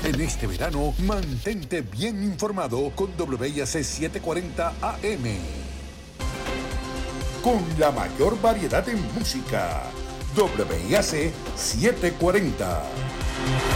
En este verano, mantente bien informado con WIAC 740 AM. Con la mayor variedad en música. WIAC 740.